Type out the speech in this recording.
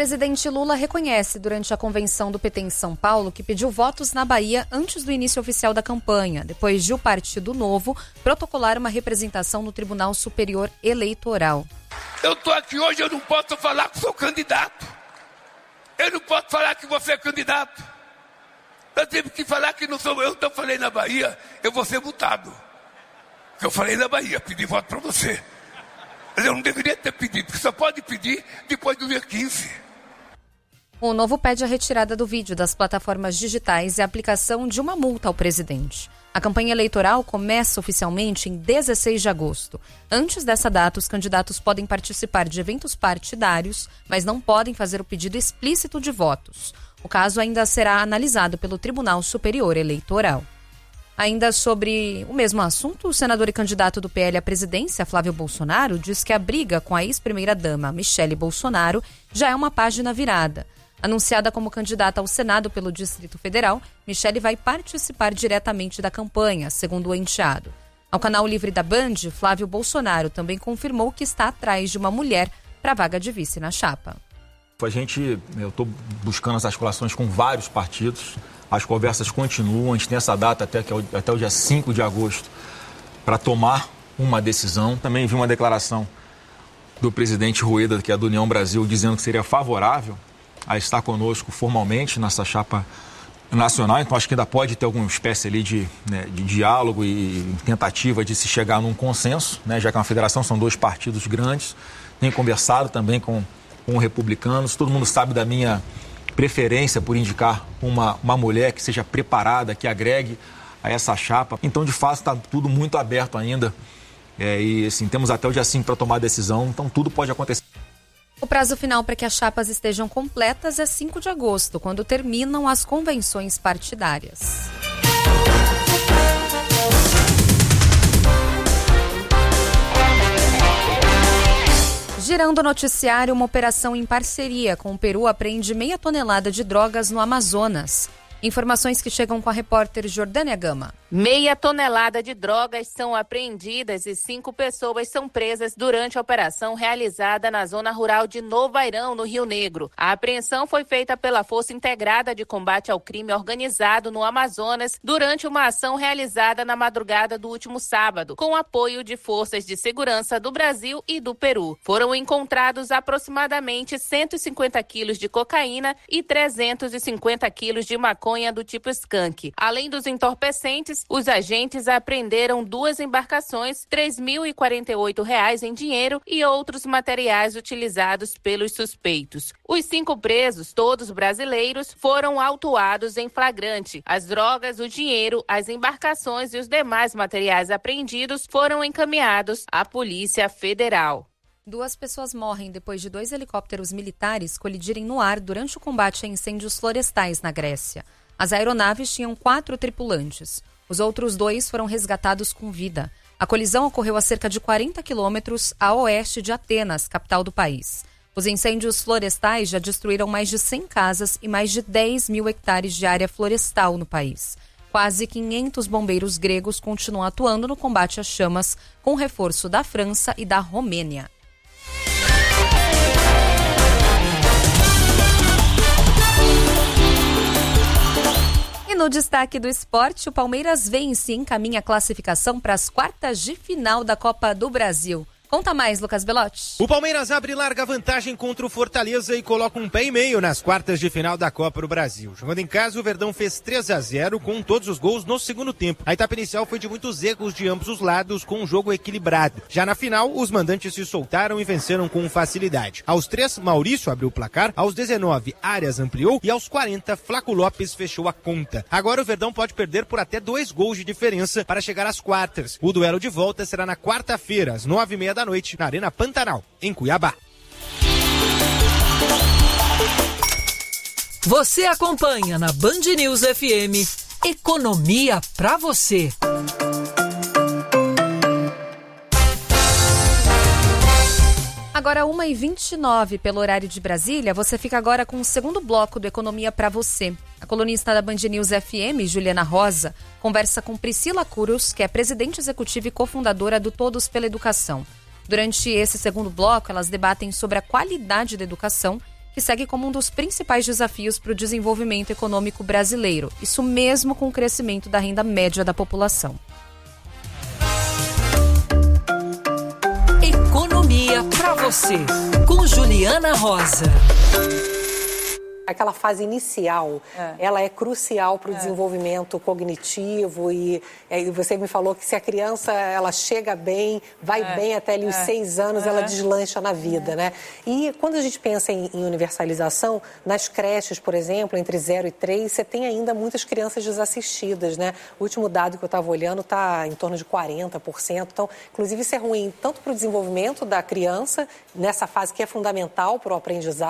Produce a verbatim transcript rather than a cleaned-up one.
presidente Lula reconhece durante a convenção do P T em São Paulo que pediu votos na Bahia antes do início oficial da campanha, depois de o Partido Novo protocolar uma representação no Tribunal Superior Eleitoral. Eu estou aqui hoje, eu não posso falar que sou candidato. Eu não posso falar que você é candidato. Eu tive que falar que não sou eu. Então eu falei na Bahia, eu vou ser multado. Eu falei na Bahia, pedi voto para você. Mas eu não deveria ter pedido, porque só pode pedir depois do dia quinze. O Novo pede a retirada do vídeo das plataformas digitais e a aplicação de uma multa ao presidente. A campanha eleitoral começa oficialmente em dezesseis de agosto. Antes dessa data, os candidatos podem participar de eventos partidários, mas não podem fazer o pedido explícito de votos. O caso ainda será analisado pelo Tribunal Superior Eleitoral. Ainda sobre o mesmo assunto, o senador e candidato do P L à presidência, Flávio Bolsonaro, diz que a briga com a ex-primeira-dama, Michele Bolsonaro, já é uma página virada. Anunciada como candidata ao Senado pelo Distrito Federal, Michele vai participar diretamente da campanha, segundo o enteado. Ao canal Livre da Band, Flávio Bolsonaro também confirmou que está atrás de uma mulher para a vaga de vice na chapa. A gente, eu estou buscando as articulações com vários partidos, as conversas continuam, a gente tem essa data até, que é o, até o dia cinco de agosto para tomar uma decisão. Também vi uma declaração do presidente Rueda, que é do União Brasil, dizendo que seria favorável a estar conosco formalmente nessa chapa nacional, então acho que ainda pode ter alguma espécie ali de, né, de diálogo e tentativa de se chegar num consenso, né, já que é uma federação, são dois partidos grandes. Tenho conversado também com, com republicanos, todo mundo sabe da minha preferência por indicar uma, uma mulher que seja preparada, que agregue a essa chapa. Então, de fato, está tudo muito aberto ainda é, e assim, temos até o dia cinco para tomar a decisão, então tudo pode acontecer. O prazo final para que as chapas estejam completas é cinco de agosto, quando terminam as convenções partidárias. Girando o noticiário, uma operação em parceria com o Peru apreende meia tonelada de drogas no Amazonas. Informações que chegam com a repórter Jordânia Gama. Meia tonelada de drogas são apreendidas e cinco pessoas são presas durante a operação realizada na zona rural de Novo Airão, no Rio Negro. A apreensão foi feita pela Força Integrada de Combate ao Crime Organizado no Amazonas durante uma ação realizada na madrugada do último sábado, com apoio de forças de segurança do Brasil e do Peru. Foram encontrados aproximadamente cento e cinquenta quilos de cocaína e trezentos e cinquenta quilos de maconha do tipo skunk. Além dos entorpecentes, os agentes apreenderam duas embarcações, três mil e quarenta e oito reais em dinheiro e outros materiais utilizados pelos suspeitos. Os cinco presos, todos brasileiros, foram autuados em flagrante. As drogas, o dinheiro, as embarcações e os demais materiais apreendidos foram encaminhados à Polícia Federal. Duas pessoas morrem depois de dois helicópteros militares colidirem no ar durante o combate a incêndios florestais na Grécia. As aeronaves tinham quatro tripulantes. Os outros dois foram resgatados com vida. A colisão ocorreu a cerca de quarenta quilômetros a oeste de Atenas, capital do país. Os incêndios florestais já destruíram mais de cem casas e mais de dez mil hectares de área florestal no país. Quase quinhentos bombeiros gregos continuam atuando no combate às chamas, com reforço da França e da Romênia. E no destaque do esporte, o Palmeiras vence e encaminha a classificação para as quartas de final da Copa do Brasil. Conta mais, Lucas Belotti. O Palmeiras abre larga vantagem contra o Fortaleza e coloca um pé e meio nas quartas de final da Copa do Brasil. Jogando em casa, o Verdão fez três a zero com todos os gols no segundo tempo. A etapa inicial foi de muitos erros de ambos os lados, com um jogo equilibrado. Já na final, os mandantes se soltaram e venceram com facilidade. Aos três, Maurício abriu o placar. Aos dezenove, Arias ampliou. E aos quarenta, Flaco Lopes fechou a conta. Agora o Verdão pode perder por até dois gols de diferença para chegar às quartas. O duelo de volta será na quarta-feira, às nove e meia da noite, na Arena Pantanal, em Cuiabá. Você acompanha na Band News F M Economia pra você. Agora uma e vinte e nove pelo horário de Brasília, você fica agora com o segundo bloco do Economia pra você. A colunista da Band News F M, Juliana Rosa, conversa com Priscila Curos, que é presidente executiva e cofundadora do Todos pela Educação. Durante esse segundo bloco, elas debatem sobre a qualidade da educação que segue como um dos principais desafios para o desenvolvimento econômico brasileiro. Isso mesmo com o crescimento da renda média da população. Economia para você, com Juliana Rosa. Aquela fase inicial, é. ela é crucial para o é. desenvolvimento cognitivo e, e você me falou que se a criança ela chega bem, vai é. bem até ali os é. seis anos, é. ela deslancha na vida, é. né? E quando a gente pensa em, em universalização, nas creches, por exemplo, entre zero e três, você tem ainda muitas crianças desassistidas, né? O último dado que eu estava olhando está em torno de quarenta por cento. Então, inclusive, isso é ruim tanto para o desenvolvimento da criança, nessa fase que é fundamental para o aprendizado,